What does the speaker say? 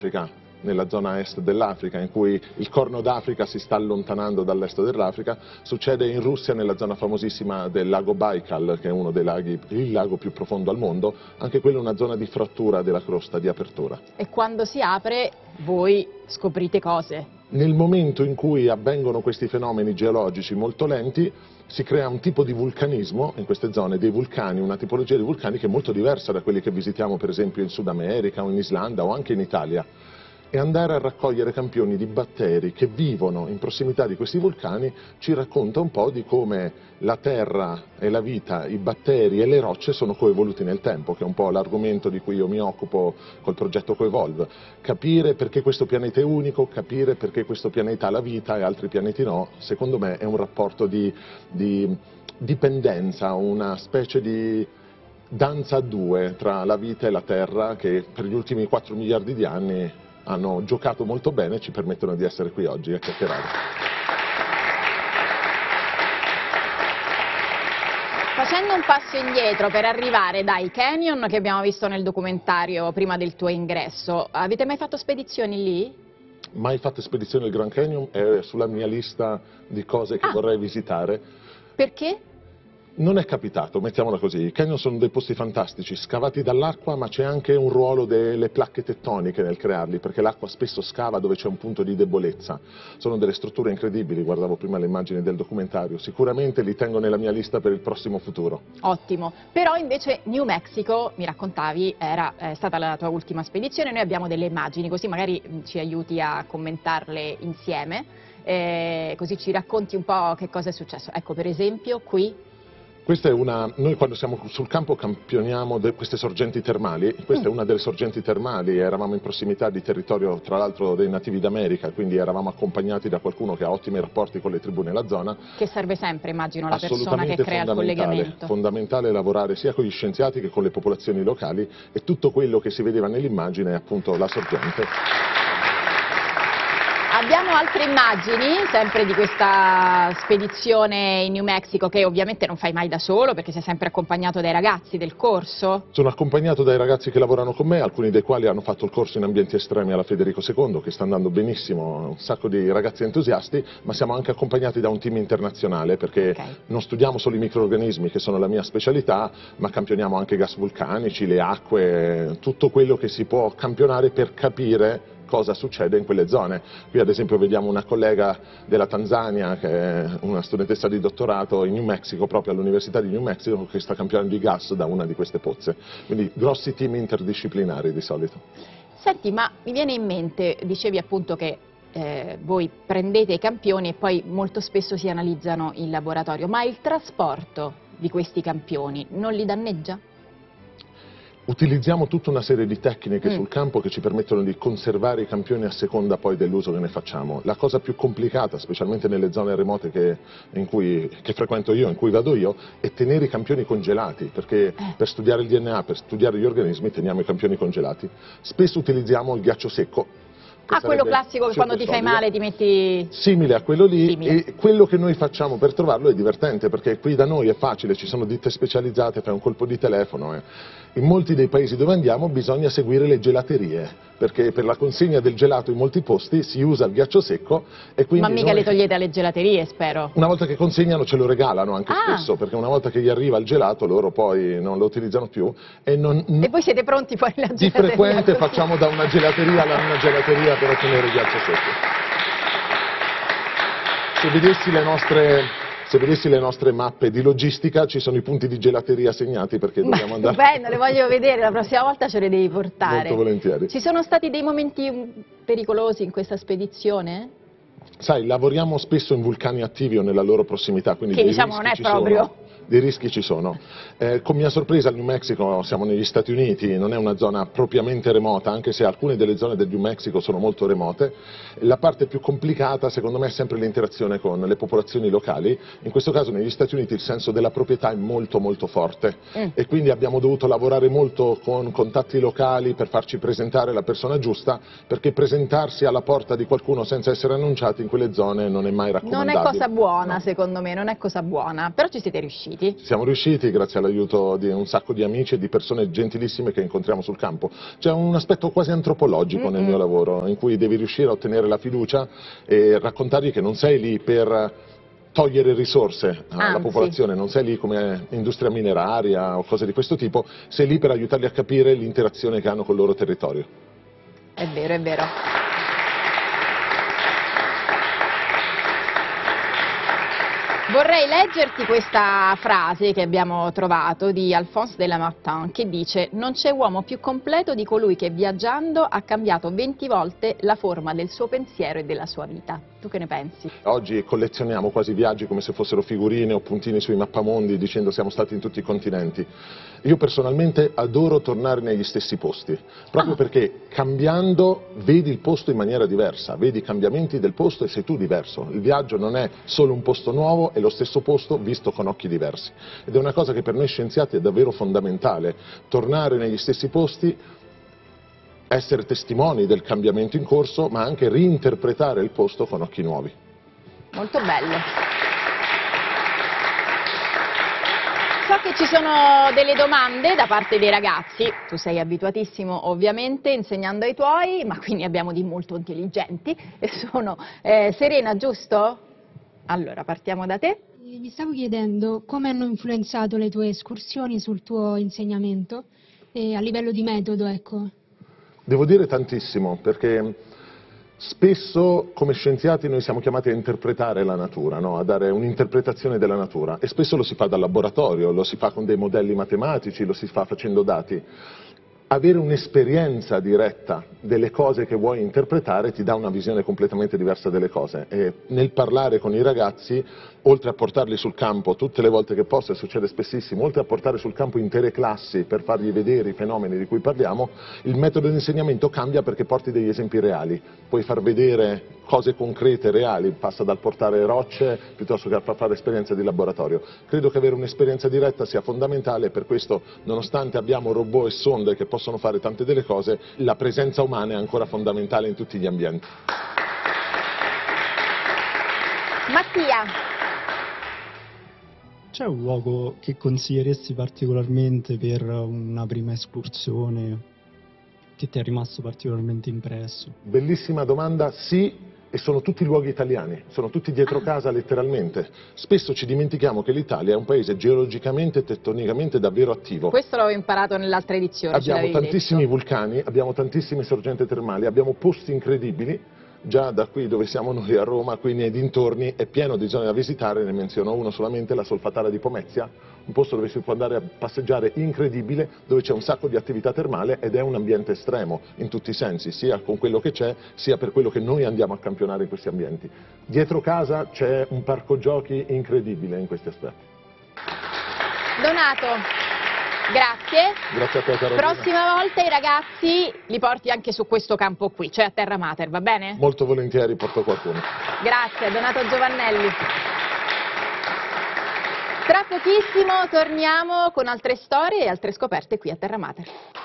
nella zona est dell'Africa, in cui il Corno d'Africa si sta allontanando dall'est dell'Africa, succede in Russia nella zona famosissima del lago Baikal, che è uno dei laghi, il lago più profondo al mondo, anche quella è una zona di frattura della crosta, di apertura. E quando si apre voi scoprite cose? Nel momento in cui avvengono questi fenomeni geologici molto lenti, si crea un tipo di vulcanismo in queste zone, dei vulcani, una tipologia di vulcani che è molto diversa da quelli che visitiamo per esempio in Sud America o in Islanda o anche in Italia. E andare a raccogliere campioni di batteri che vivono in prossimità di questi vulcani ci racconta un po' di come la terra e la vita, i batteri e le rocce sono coevoluti nel tempo, che è un po' l'argomento di cui io mi occupo col progetto Coevolve. Capire perché questo pianeta è unico, capire perché questo pianeta ha la vita e altri pianeti no, secondo me è un rapporto di dipendenza, una specie di danza a due tra la vita e la terra che per gli ultimi 4 miliardi di anni hanno giocato molto bene e ci permettono di essere qui oggi a chiacchierare. Facendo un passo indietro per arrivare dai canyon che abbiamo visto nel documentario prima del tuo ingresso, avete mai fatto spedizioni lì? Mai fatto spedizioni al Grand Canyon, è sulla mia lista di cose che vorrei visitare. Perché? Non è capitato, mettiamola così, i canyon sono dei posti fantastici, scavati dall'acqua, ma c'è anche un ruolo delle placche tettoniche nel crearli, perché l'acqua spesso scava dove c'è un punto di debolezza. Sono delle strutture incredibili, guardavo prima le immagini del documentario, sicuramente li tengo nella mia lista per il prossimo futuro. Ottimo, però invece New Mexico, mi raccontavi, è stata la tua ultima spedizione, noi abbiamo delle immagini, così magari ci aiuti a commentarle insieme, così ci racconti un po' che cosa è successo. Ecco, per esempio, qui... Questa è noi quando siamo sul campo campioniamo queste sorgenti termali, questa è una delle sorgenti termali, eravamo in prossimità di territorio tra l'altro dei nativi d'America, quindi eravamo accompagnati da qualcuno che ha ottimi rapporti con le tribù nella zona. Che serve sempre, immagino, la persona che crea il collegamento. Fondamentale lavorare sia con gli scienziati che con le popolazioni locali e tutto quello che si vedeva nell'immagine è appunto la sorgente. Abbiamo altre immagini, sempre di questa spedizione in New Mexico, che ovviamente non fai mai da solo, perché sei sempre accompagnato dai ragazzi del corso. Sono accompagnato dai ragazzi che lavorano con me, alcuni dei quali hanno fatto il corso in ambienti estremi alla Federico II, che sta andando benissimo, un sacco di ragazzi entusiasti, ma siamo anche accompagnati da un team internazionale, perché non studiamo solo i microrganismi, che sono la mia specialità, ma campioniamo anche i gas vulcanici, le acque, tutto quello che si può campionare per capire cosa succede in quelle zone. Qui ad esempio vediamo una collega della Tanzania, che è una studentessa di dottorato in New Mexico, proprio all'Università di New Mexico, che sta campionando i gas da una di queste pozze. Quindi grossi team interdisciplinari di solito. Senti, ma mi viene in mente, dicevi appunto che voi prendete i campioni e poi molto spesso si analizzano in laboratorio, ma il trasporto di questi campioni non li danneggia? Utilizziamo tutta una serie di tecniche sul campo che ci permettono di conservare i campioni a seconda poi dell'uso che ne facciamo. La cosa più complicata, specialmente nelle zone remote che frequento io, in cui vado io, è tenere i campioni congelati, perché per studiare il DNA, per studiare gli organismi, teniamo i campioni congelati. Spesso utilizziamo il ghiaccio secco. Quello classico che quando ti fai male ti metti... Simile a quello lì, e quello che noi facciamo per trovarlo è divertente, perché qui da noi è facile, ci sono ditte specializzate, fai un colpo di telefono. In molti dei paesi dove andiamo bisogna seguire le gelaterie, perché per la consegna del gelato in molti posti si usa il ghiaccio secco e quindi... Ma mica le togliete alle gelaterie, spero? Una volta che consegnano ce lo regalano anche spesso, perché una volta che gli arriva il gelato loro poi non lo utilizzano più. E voi siete pronti poi alla gelateria? Di frequente facciamo da una gelateria alla una gelateria per ottenere il ghiaccio secco. Se vedessi le nostre mappe di logistica, ci sono i punti di gelateria segnati perché dobbiamo andare... Bene, le voglio vedere, la prossima volta ce le devi portare. Molto volentieri. Ci sono stati dei momenti pericolosi in questa spedizione? Sai, lavoriamo spesso in vulcani attivi o nella loro prossimità, quindi che diciamo non è proprio... Dei rischi ci sono. Con mia sorpresa il New Mexico, siamo negli Stati Uniti, non è una zona propriamente remota, anche se alcune delle zone del New Mexico sono molto remote. La parte più complicata secondo me è sempre l'interazione con le popolazioni locali. In questo caso negli Stati Uniti il senso della proprietà è molto molto forte e quindi abbiamo dovuto lavorare molto con contatti locali per farci presentare la persona giusta, perché presentarsi alla porta di qualcuno senza essere annunciati in quelle zone non è mai raccomandabile. Non è cosa buona, secondo me, non è cosa buona, però ci siete riusciti. riusciti? Siamo riusciti grazie all'aiuto di un sacco di amici e di persone gentilissime che incontriamo sul campo. C'è un aspetto quasi antropologico nel mio lavoro, in cui devi riuscire a ottenere la fiducia e raccontargli che non sei lì per togliere risorse alla popolazione, non sei lì come industria mineraria o cose di questo tipo, sei lì per aiutarli a capire l'interazione che hanno col loro territorio. È vero, è vero. Vorrei leggerti questa frase che abbiamo trovato di Alphonse de Lamartine, che dice: non c'è uomo più completo di colui che viaggiando ha cambiato 20 volte la forma del suo pensiero e della sua vita. Tu che ne pensi? Oggi collezioniamo quasi viaggi come se fossero figurine o puntini sui mappamondi dicendo siamo stati in tutti i continenti. Io personalmente adoro tornare negli stessi posti, proprio perché cambiando vedi il posto in maniera diversa, vedi i cambiamenti del posto e sei tu diverso. Il viaggio non è solo un posto nuovo, è lo stesso posto visto con occhi diversi. Ed è una cosa che per noi scienziati è davvero fondamentale, tornare negli stessi posti, essere testimoni del cambiamento in corso, ma anche reinterpretare il posto con occhi nuovi. Molto bello. So che ci sono delle domande da parte dei ragazzi, tu sei abituatissimo ovviamente insegnando ai tuoi, ma qui ne abbiamo di molto intelligenti, e sono Serena, giusto? Allora, partiamo da te. Mi stavo chiedendo come hanno influenzato le tue escursioni sul tuo insegnamento e a livello di metodo, ecco. Devo dire tantissimo, perché spesso come scienziati noi siamo chiamati a interpretare la natura, no? A dare un'interpretazione della natura, e spesso lo si fa dal laboratorio, lo si fa con dei modelli matematici, lo si fa facendo dati. Avere un'esperienza diretta delle cose che vuoi interpretare ti dà una visione completamente diversa delle cose, e nel parlare con i ragazzi, oltre a portarli sul campo tutte le volte che posso, e succede spessissimo, oltre a portare sul campo intere classi per fargli vedere i fenomeni di cui parliamo, il metodo di insegnamento cambia perché porti degli esempi reali, puoi far vedere cose concrete, reali, passa dal portare rocce piuttosto che a far fare esperienze di laboratorio. Credo che avere un'esperienza diretta sia fondamentale, e per questo, nonostante abbiamo robot e sonde che possono fare tante delle cose, la presenza umana è ancora fondamentale in tutti gli ambienti. Mattia. C'è un luogo che consiglieresti particolarmente per una prima escursione che ti è rimasto particolarmente impresso? Bellissima domanda, sì, e sono tutti luoghi italiani, sono tutti dietro casa letteralmente. Spesso ci dimentichiamo che l'Italia è un paese geologicamente e tettonicamente davvero attivo. Questo l'avevo imparato nell'altra edizione. Abbiamo tantissimi vulcani, abbiamo tantissime sorgenti termali, abbiamo posti incredibili. Già da qui dove siamo noi a Roma, qui nei dintorni, è pieno di zone da visitare, ne menziono uno solamente, la Solfatara di Pomezia, un posto dove si può andare a passeggiare incredibile, dove c'è un sacco di attività termale ed è un ambiente estremo in tutti i sensi, sia con quello che c'è, sia per quello che noi andiamo a campionare in questi ambienti. Dietro casa c'è un parco giochi incredibile in questi aspetti. Donato. Grazie. Grazie a te, Carolina. Prossima volta i ragazzi li porti anche su questo campo qui, cioè a Terra Mater, va bene? Molto volentieri porto qualcuno. Grazie, Donato Giovannelli. Tra pochissimo torniamo con altre storie e altre scoperte qui a Terra Mater.